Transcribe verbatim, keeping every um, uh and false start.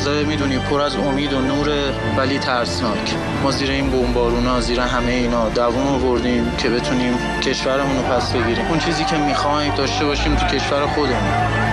روزای میدونی پر از امید و نوره ولی ترسناک. ما زیر این بمبارونا، زیر همه اینا دووم آوردیم که بتونیم کشورمون رو پس بگیریم. اون چیزی که میخوایم داشته باشیم تو کشور خودمون.